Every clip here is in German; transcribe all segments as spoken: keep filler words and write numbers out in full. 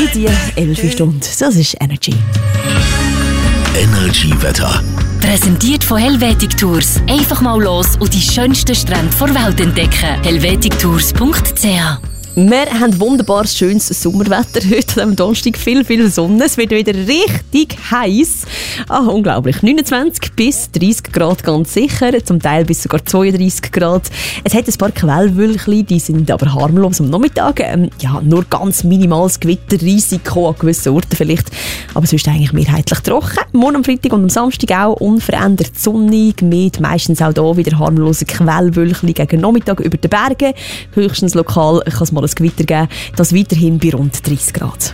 bei dir, elf Stunden. Das ist Energy. Energy Wetter. Präsentiert von Helvetic Tours. Einfach mal los und die schönsten Strände der Welt entdecken. helvetic tours punkt c h. Wir haben wunderbares, schönes Sommerwetter heute am Donnerstag. Viel, viel Sonne. Es wird wieder richtig heiß. Ah, unglaublich. neunundzwanzig bis dreißig Grad ganz sicher. Zum Teil bis sogar zweiunddreißig Grad. Es hat ein paar Quellwölkchen, die sind aber harmlos am Nachmittag. Ähm, ja, nur ganz minimales Gewitterrisiko an gewissen Orten vielleicht. Aber sonst eigentlich mehrheitlich trocken. Morgen am Freitag und am Samstag auch unverändert sonnig. Mit meistens auch hier wieder harmlose Quellwölkchen gegen Nachmittag über den Bergen. Höchstens lokal kann es mal ein Gewitter geben, das weiterhin bei rund dreißig Grad.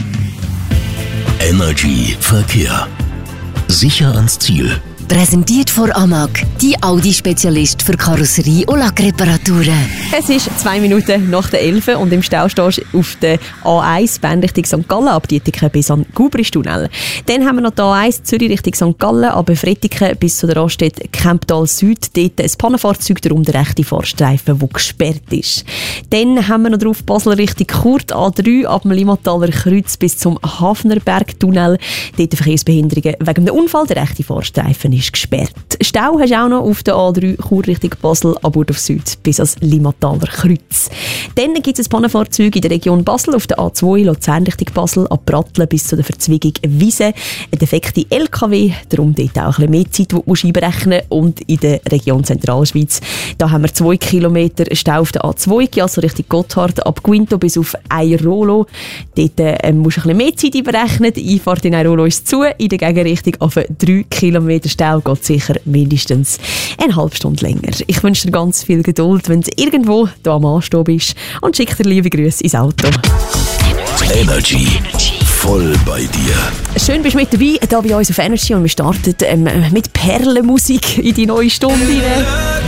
Energy Verkehr. Sicher ans Ziel. Präsentiert von Amag, die Audi-Spezialist für Karosserie- und Lackreparaturen. Es ist zwei Minuten nach der elf und im Stau stehst du auf der A eins Bern Richtung Sankt Gallen ab Dietiken bis an Gubristunnel. Dann haben wir noch die A eins Zürich Richtung Sankt Gallen ab Frettiken bis zu der Raststätte Kemptal Süd. Dort ein Pannenfahrzeug, darum der rechte Fahrstreifen, der gesperrt ist. Dann haben wir noch drauf Basel Richtung Churt A drei ab dem Limmataler Kreuz bis zum Hafnerbergtunnel. Dort Verkehrsbehinderungen wegen einem Unfall. Der rechte Fahrstreifen ist gesperrt. Stau hast du auch noch auf der A drei Chur Richtung Basel, ab Burdorf Süd bis ans Limmataler Kreuz. Dann gibt es ein Pannenfahrzeug in der Region Basel auf der A zwei Luzern Richtung Basel, ab Brattlen bis zu der Verzweigung Wiese. Ein defekter L K W, darum dort auch ein bisschen mehr Zeit, die du musst einberechnen musst. Und in der Region Zentralschweiz, da haben wir zwei Kilometer Stau auf der A zwei, also Richtung Gotthard, ab Guinto bis auf Airolo. Dort äh, musst du ein bisschen mehr Zeit einberechnen. Die Einfahrt in Airolo ist zu, in der Gegenrichtung auf drei Kilometer Stau geht sicher mindestens eine halbe Stunde länger. Ich wünsche dir ganz viel Geduld, wenn du irgendwo hier am Anstehen bist, und schick dir liebe Grüße ins Auto. Energy. Voll bei dir. Schön bist du mit dabei, hier bei uns auf Energy, und wir starten ähm, mit Perlenmusik in die neue Stunde rein.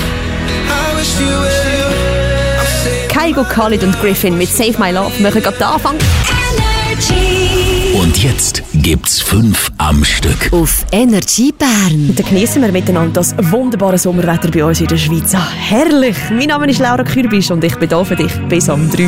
Kygo, Khalid und Griffin mit Save My Love machen gerade den Anfang. Und jetzt gibt's fünf am Stück. Auf Energy Bern. Und dann genießen wir miteinander das wunderbare Sommerwetter bei uns in der Schweiz. Ah, herrlich! Mein Name ist Laura Kürbisch und ich bin hier für dich bis am drei.